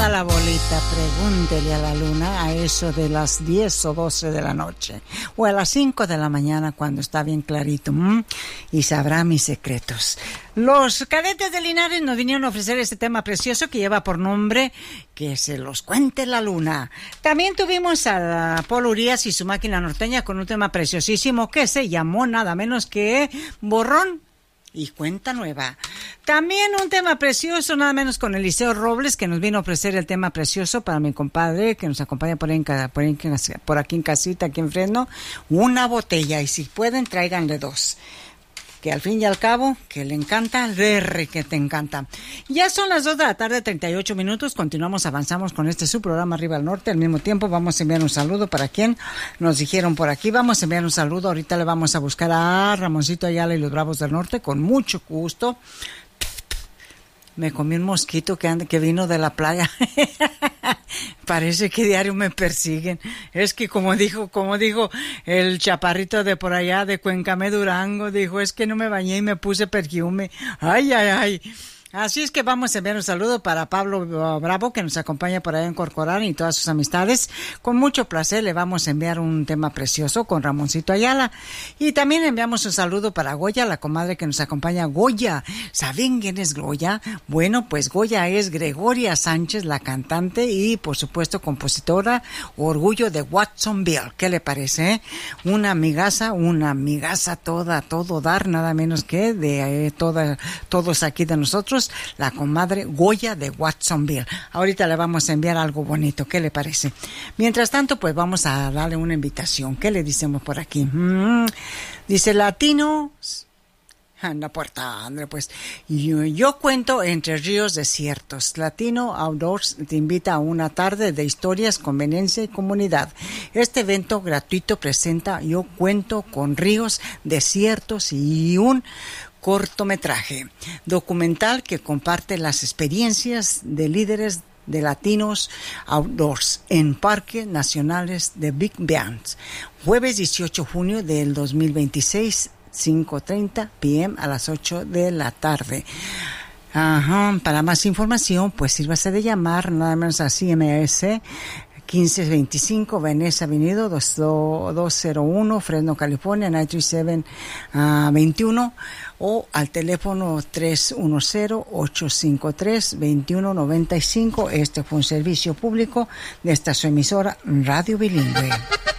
A la bolita, pregúntele a la luna a eso de las 10 o 12 de la noche o a las 5 de la mañana cuando está bien clarito y sabrá mis secretos. Los cadetes de Linares nos vinieron a ofrecer este tema precioso que lleva por nombre Que se los cuente la luna. También tuvimos a Paul Urias y su máquina norteña con un tema preciosísimo que se llamó nada menos que Borrón y Cuenta Nueva. También un tema precioso, nada menos con Eliseo Robles, que nos vino a ofrecer el tema precioso para mi compadre, que nos acompaña por aquí en casita, aquí en Fresno, Una botella, y si pueden, tráiganle 2. Que al fin y al cabo, que le encanta, que te encanta. Ya son las 2 de la tarde, 38 minutos. Continuamos, avanzamos con su programa Arriba al Norte. Al mismo tiempo, vamos a enviar un saludo para quien nos dijeron por aquí. Vamos a enviar un saludo. Ahorita le vamos a buscar a Ramoncito Ayala y los Bravos del Norte con mucho gusto. Me comí un mosquito que vino de la playa. Parece que diario me persiguen. Es que como dijo el chaparrito de por allá de Cuencamé, Durango, dijo, es que no me bañé y me puse perfume. Ay, ay, ay. Así es que vamos a enviar un saludo para Pablo Bravo, que nos acompaña por allá en Corcoran y todas sus amistades. Con mucho placer le vamos a enviar un tema precioso con Ramoncito Ayala. Y también enviamos un saludo para Goya, la comadre que nos acompaña. Goya, ¿saben quién es Goya? Bueno, pues Goya es Gregoria Sánchez, la cantante y, por supuesto, compositora, orgullo de Watsonville. ¿Qué le parece? Una amigaza todo dar, nada menos que de todos aquí de nosotros. La comadre Goya de Watsonville. Ahorita le vamos a enviar algo bonito, ¿qué le parece? Mientras tanto, pues vamos a darle una invitación. ¿Qué le decimos por aquí? Dice Latinos en la puerta, André, pues yo cuento Entre Ríos Desiertos. Latino Outdoors te invita a una tarde de historias, conveniencia y comunidad. Este evento gratuito presenta Yo cuento con ríos desiertos y un cortometraje documental que comparte las experiencias de líderes de Latinos Outdoors en Parques Nacionales de Big Bend. Jueves 18 de junio del 2026, 5:30 p.m. a las 8 de la tarde. Para más información, pues sírvase de llamar nada menos a CMS 1525 Vanessa Avenida 201 Fresno, California 937-21 o al teléfono 310-853-2195. Este fue un servicio público de esta su emisora Radio Bilingüe.